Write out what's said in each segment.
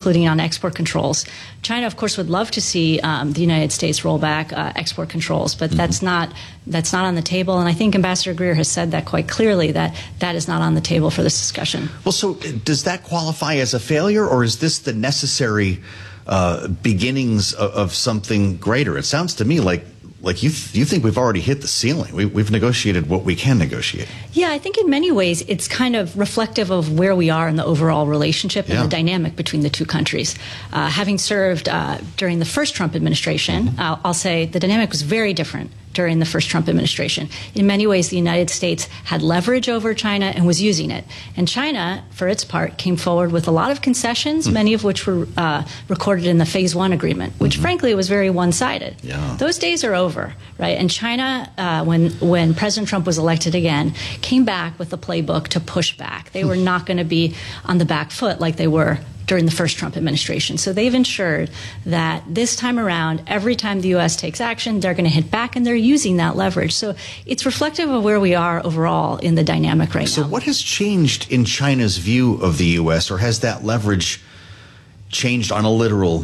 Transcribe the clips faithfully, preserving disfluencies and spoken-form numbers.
including on export controls. China, of course, would love to see um, the United States roll back uh, export controls, but mm-hmm. that's not that's not on the table. And I think Ambassador Greer has said that quite clearly, that that is not on the table for this discussion. Well, so does that qualify as a failure, or is this the necessary uh, beginnings of, of something greater? It sounds to me like like you th you think we've already hit the ceiling. We, we've negotiated what we can negotiate. Yeah, I think in many ways it's kind of reflective of where we are in the overall relationship and yeah. the dynamic between the two countries. Uh, having served uh, during the first Trump administration, mm-hmm. uh, I'll say the dynamic was very different during the first Trump administration. In many ways, the United States had leverage over China and was using it. And China, for its part, came forward with a lot of concessions, mm-hmm. many of which were uh, recorded in the Phase One agreement, which mm-hmm. frankly was very one-sided. Yeah. Those days are over, right? And China, uh, when, when President Trump was elected again, came back with a playbook to push back. They were not going to be on the back foot like they were during the first Trump administration. So they've ensured that this time around, every time the U S takes action, they're going to hit back, and they're using that leverage. So it's reflective of where we are overall in the dynamic right so now. So what has changed in China's view of the U S, or has that leverage changed on a literal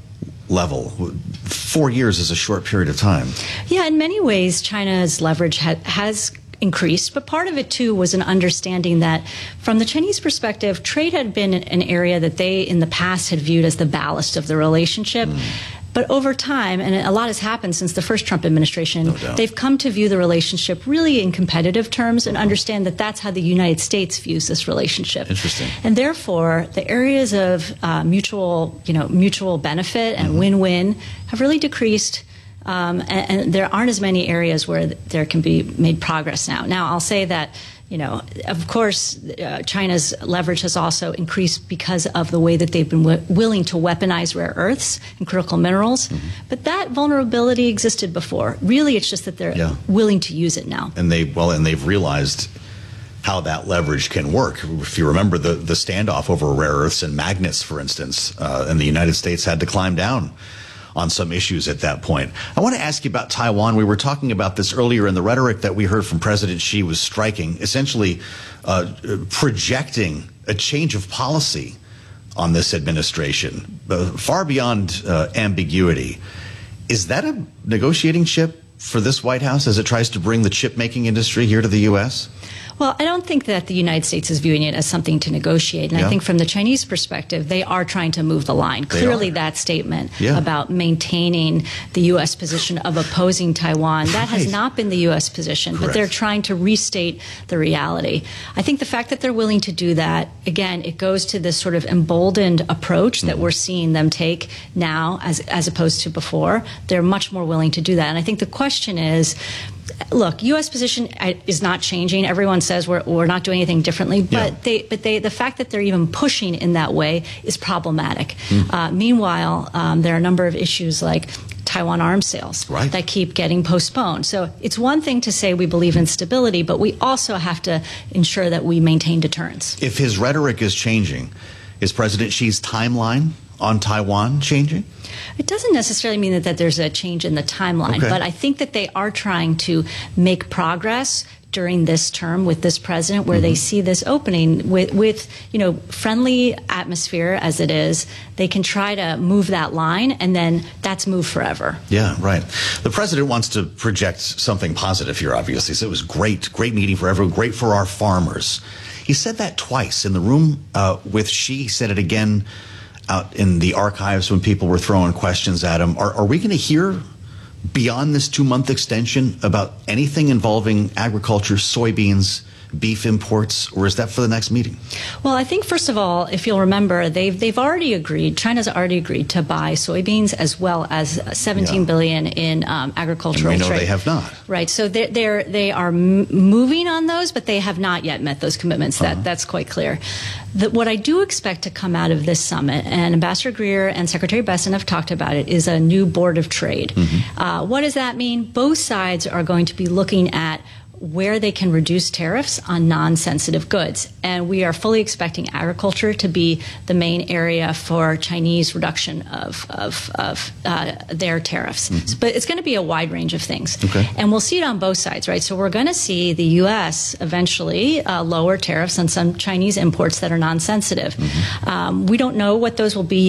level? Four years is a short period of time. Yeah, in many ways, China's leverage ha has increased, but part of it too was an understanding that from the Chinese perspective, trade had been an area that they in the past had viewed as the ballast of the relationship. Mm. But over time, and a lot has happened since the first Trump administration, no they've come to view the relationship really in competitive terms and understand that that's how the United States views this relationship. Interesting. And therefore, the areas of uh, mutual, you know, mutual benefit and win-win mm-hmm. have really decreased. Um, and, and there aren't as many areas where there can be made progress now. Now, I'll say that, you know, of course, uh, China's leverage has also increased because of the way that they've been w willing to weaponize rare earths and critical minerals. Mm-hmm. But that vulnerability existed before. Really, it's just that they're yeah. willing to use it now. And they well, and they've realized how that leverage can work. If you remember the the standoff over rare earths and magnets, for instance, uh, and the United States had to climb down on some issues at that point. I want to ask you about Taiwan. We were talking about this earlier, and the rhetoric that we heard from President Xi was striking, essentially uh, projecting a change of policy on this administration, uh, far beyond uh, ambiguity. Is that a negotiating chip for this White House as it tries to bring the chip-making industry here to the U S? Well, I don't think that the United States is viewing it as something to negotiate. And yeah. I think from the Chinese perspective, they are trying to move the line. They Clearly, are. that statement yeah. about maintaining the U S position of opposing Taiwan, that right. has not been the U S position, Correct. But they're trying to restate the reality. I think the fact that they're willing to do that, again, it goes to this sort of emboldened approach that mm-hmm. we're seeing them take now as, as opposed to before. They're much more willing to do that. And I think the question is, look, U S position is not changing. Everyone says we're, we're not doing anything differently, but yeah. they, but they, the fact that they're even pushing in that way is problematic. Mm. Uh, meanwhile, um, there are a number of issues like Taiwan arms sales right. that keep getting postponed. So it's one thing to say we believe in stability, but we also have to ensure that we maintain deterrence. If his rhetoric is changing, is President Xi's timeline on Taiwan changing? It doesn't necessarily mean that, that there's a change in the timeline, okay. but I think that they are trying to make progress during this term with this president, where mm-hmm. they see this opening with, with, you know, friendly atmosphere as it is. They can try to move that line, and then that's move forever. Yeah, right. The president wants to project something positive here, obviously. So it was great, great meeting for everyone, great for our farmers. He said that twice in the room uh, with Xi. He said it again out in the archives when people were throwing questions at him. Are, are we going to hear beyond this two-month extension about anything involving agriculture, soybeans, beef imports, or is that for the next meeting? Well, I think, first of all, if you'll remember, they've, they've already agreed, China's already agreed to buy soybeans as well as seventeen yeah. billion in um, agricultural and we know trade. They have not. Right. So they're, they're, they are m moving on those, but they have not yet met those commitments. That, uh-huh. That's quite clear. The, what I do expect to come out of this summit, and Ambassador Greer and Secretary Bessent have talked about it, is a new board of trade. Mm-hmm. uh, what does that mean? Both sides are going to be looking at where they can reduce tariffs on non-sensitive goods. And we are fully expecting agriculture to be the main area for Chinese reduction of, of, of uh, their tariffs. Mm-hmm. But it's going to be a wide range of things. Okay. And we'll see it on both sides, right? So we're going to see the U S eventually uh, lower tariffs on some Chinese imports that are non-sensitive. Mm-hmm. um, we don't know what those will be